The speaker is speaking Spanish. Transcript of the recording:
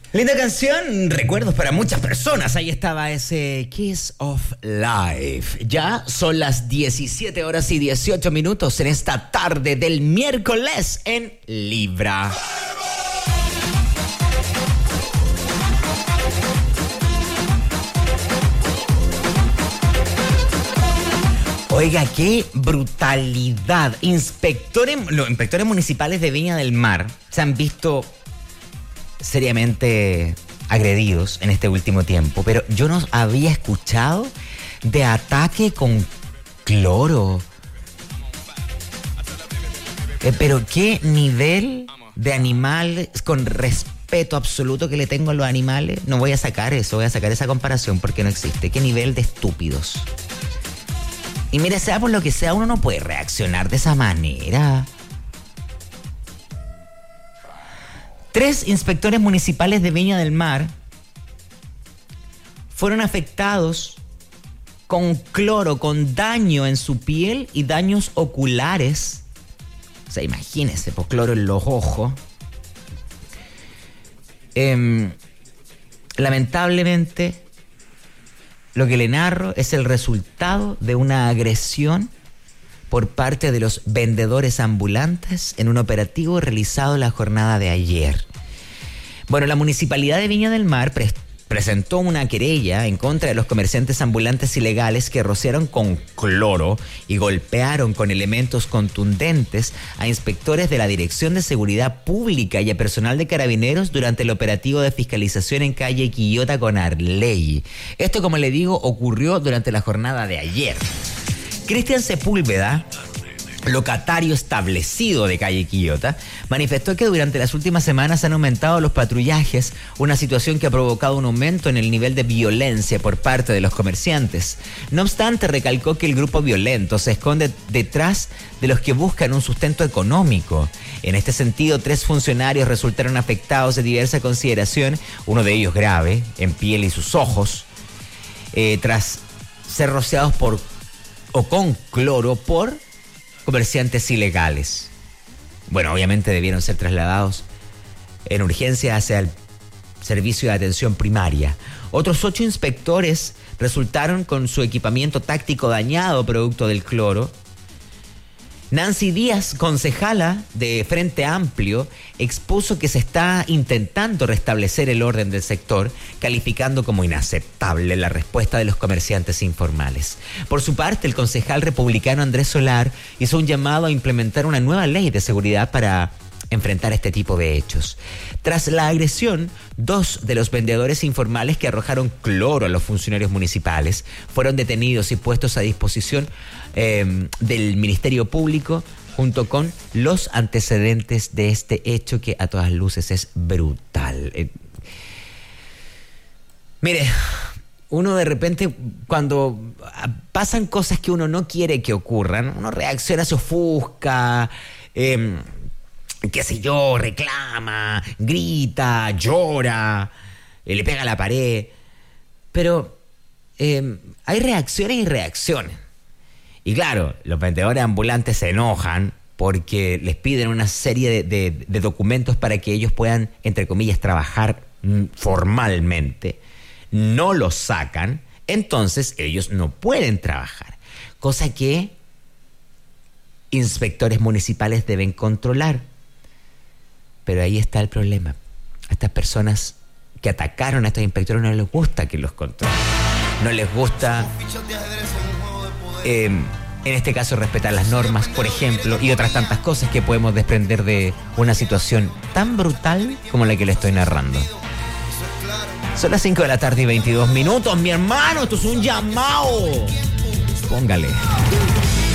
Linda canción, recuerdos para muchas personas. Ahí estaba ese Kiss of Life. Ya son las 17 horas y 18 minutos en esta tarde del miércoles en Libra. Oiga, qué brutalidad. Los inspectores municipales de Viña del Mar se han visto seriamente agredidos en este último tiempo, pero yo no había escuchado de ataque con cloro. Pero qué nivel de animal, con respeto absoluto que le tengo a los animales, no voy a sacar eso, voy a sacar esa comparación porque no existe. Qué nivel de estúpidos. Y mire, sea por lo que sea, uno no puede reaccionar de esa manera. 3 inspectores municipales de Viña del Mar fueron afectados con cloro, con daño en su piel y daños oculares. O sea, imagínense, pues cloro en los ojos. Lamentablemente, lo que le narro es el resultado de una agresión por parte de los vendedores ambulantes en un operativo realizado la jornada de ayer. Bueno, la Municipalidad de Viña del Mar presentó una querella en contra de los comerciantes ambulantes ilegales que rociaron con cloro y golpearon con elementos contundentes a inspectores de la Dirección de Seguridad Pública y a personal de Carabineros durante el operativo de fiscalización en calle Quillota con Arley. Esto, como le digo, ocurrió durante la jornada de ayer. Cristian Sepúlveda, locatario establecido de calle Quillota, manifestó que durante las últimas semanas han aumentado los patrullajes, una situación que ha provocado un aumento en el nivel de violencia por parte de los comerciantes. No obstante, recalcó que el grupo violento se esconde detrás de los que buscan un sustento económico. En este sentido, 3 funcionarios resultaron afectados de diversa consideración, uno de ellos grave, en piel y sus ojos, tras ser rociados con cloro por comerciantes ilegales. Bueno, obviamente debieron ser trasladados en urgencia hacia el servicio de atención primaria. Otros 8 inspectores resultaron con su equipamiento táctico dañado producto del cloro. Nancy Díaz, concejala de Frente Amplio, expuso que se está intentando restablecer el orden del sector, calificando como inaceptable la respuesta de los comerciantes informales. Por su parte, el concejal republicano Andrés Solar hizo un llamado a implementar una nueva ley de seguridad para enfrentar este tipo de hechos. Tras la agresión, 2 de los vendedores informales que arrojaron cloro a los funcionarios municipales fueron detenidos y puestos a disposición del Ministerio Público junto con los antecedentes de este hecho que a todas luces es brutal. Mire, uno de repente cuando pasan cosas que uno no quiere que ocurran, uno reacciona, se ofusca, qué sé yo, reclama, grita, llora, le pega a la pared. Pero hay reacciones y reacciones. Y claro, los vendedores ambulantes se enojan porque les piden una serie de documentos para que ellos puedan, entre comillas, trabajar formalmente. No los sacan, entonces ellos no pueden trabajar. Cosa que inspectores municipales deben controlar. Pero ahí está el problema. A estas personas que atacaron a estos inspectores no les gusta que los controlen. No les gusta, en este caso, respetar las normas, por ejemplo, y otras tantas cosas que podemos desprender de una situación tan brutal como la que le estoy narrando. Son las 5 de la tarde y 22 minutos, mi hermano. Esto es un llamado. Póngale.